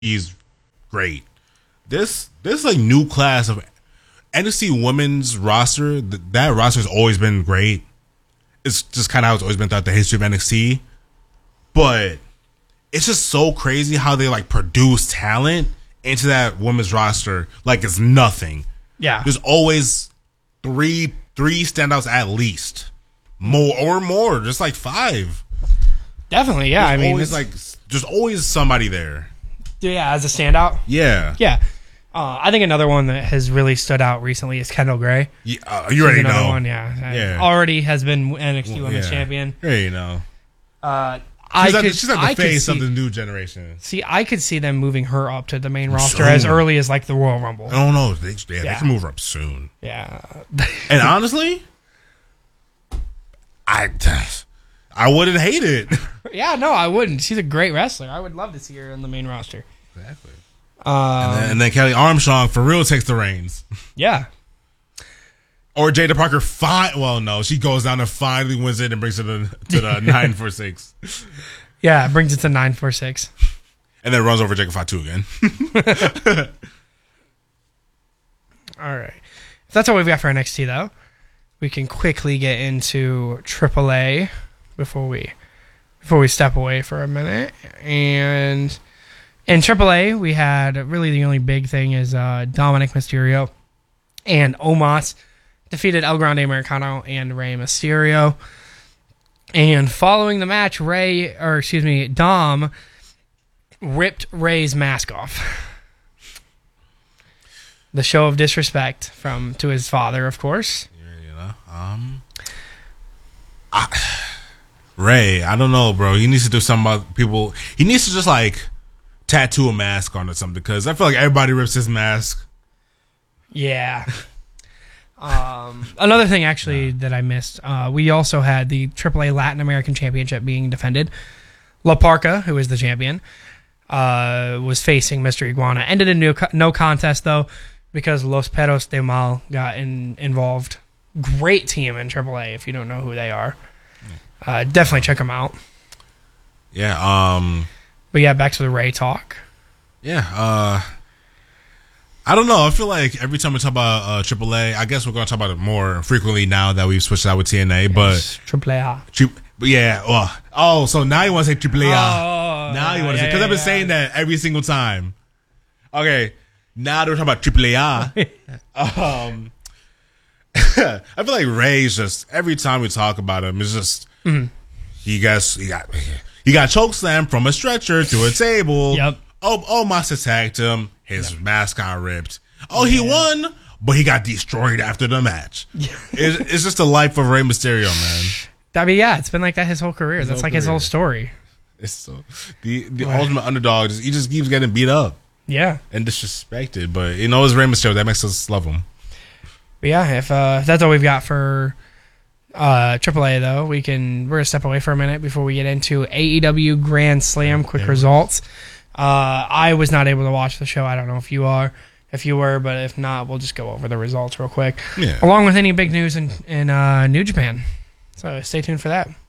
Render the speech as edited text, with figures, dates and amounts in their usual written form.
He's great. This like new class of NXT women's roster. That roster's always been great. It's just kind of how it's always been throughout the history of NXT. But it's just so crazy how they like produce talent into that women's roster like it's nothing. Yeah. There's always three standouts at least. More, just like 5. Definitely, yeah. There's always somebody there. Yeah, as a standout. Yeah. Yeah. I think another one that has really stood out recently is Kendall Gray. Yeah, you already another know. one, yeah. Yeah. Already has been NXT Women's Champion. There you know. She's like the face of the new generation. See, I could see them moving her up to the main roster as early as like the Royal Rumble. I don't know. They can move her up soon. Yeah. And honestly, I wouldn't hate it. Yeah, no, I wouldn't. She's a great wrestler. I would love to see her in the main roster. Exactly. And then Kelly Armstrong for real takes the reins. Yeah. Or Jada Parker she goes down and finally wins it and brings it to the 946. Yeah, brings it to 946. And then runs over Jacob Fatu again. All right. If that's all we've got for NXT, though, we can quickly get into AAA before we step away for a minute. And in AAA, we had really the only big thing is Dominic Mysterio and Omos defeated El Grande Americano and Rey Mysterio. And following the match, Dom ripped Rey's mask off. The show of disrespect to his father, of course. Rey, I don't know, bro. He needs to do something about people. He needs to just like tattoo a mask on or something because I feel like everybody rips his mask. Yeah. Another thing actually that I missed, we also had the AAA Latin American Championship being defended. La Parca, who is the champion, was facing Mr. Iguana. Ended in no contest though because Los Perros de Mal got involved. Great team in AAA if you don't know who they are. Definitely check them out. Yeah. But yeah, back to the Rey talk. Yeah. I don't know. I feel like every time we talk about AAA, I guess we're going to talk about it more frequently now that we've switched out with TNA. But AAA. Yeah. So now you want to say AAA. Now you want to say because I've been saying that every single time. Okay. Now that we're talking about AAA. I feel like Rey's just every time we talk about him, it's just he got chokeslammed from a stretcher to a table. Yep. Omos attacked him. His mask got ripped. He won, but he got destroyed after the match. Yeah. It's just the life of Rey Mysterio, man. I mean, yeah, it's been like that his whole career. That's like his whole story. It's so the ultimate underdog. He just keeps getting beat up. Yeah, and disrespected. But it's Rey Mysterio that makes us love him. But yeah, if that's all we've got for AAA, though, we're gonna step away for a minute before we get into AEW Grand Slam quick results. I was not able to watch the show. I don't know if you were, but if not, we'll just go over the results real quick. Yeah. Along with any big news in New Japan. So stay tuned for that.